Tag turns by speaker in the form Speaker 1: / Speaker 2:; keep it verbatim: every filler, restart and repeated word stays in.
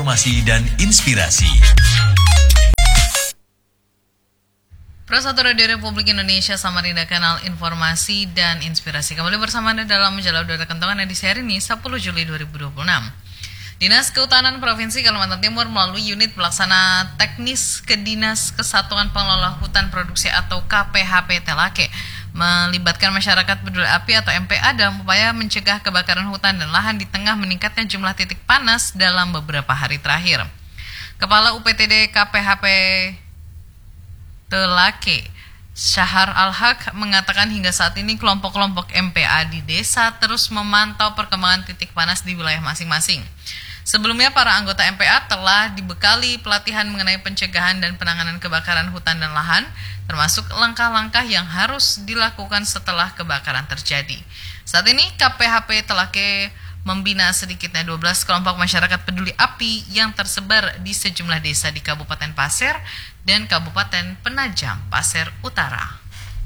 Speaker 1: informasi dan inspirasi.
Speaker 2: Persatu Radio Republik Indonesia Samarinda, kanal informasi dan inspirasi. Kembali bersama Anda dalam Majalah Udara Kentongan edisi hari ini, sepuluh Juli dua ribu dua puluh enam. Dinas Kehutanan Provinsi Kalimantan Timur melalui unit pelaksana teknis ke Dinas Kesatuan Pengelola Hutan Produksi atau K P H P Telake melibatkan masyarakat peduli api atau M P A dalam upaya mencegah kebakaran hutan dan lahan di tengah meningkatnya jumlah titik panas dalam beberapa hari terakhir. Kepala U P T D K P H P Telake, Syahar Al-Haq, mengatakan hingga saat ini kelompok-kelompok M P A di desa terus memantau perkembangan titik panas di wilayah masing-masing. Sebelumnya para anggota M P A telah dibekali pelatihan mengenai pencegahan dan penanganan kebakaran hutan dan lahan, termasuk langkah-langkah yang harus dilakukan setelah kebakaran terjadi. Saat ini K P H P Telake membina sedikitnya dua belas kelompok masyarakat peduli api yang tersebar di sejumlah desa di Kabupaten Pasir dan Kabupaten Penajam Pasir Utara.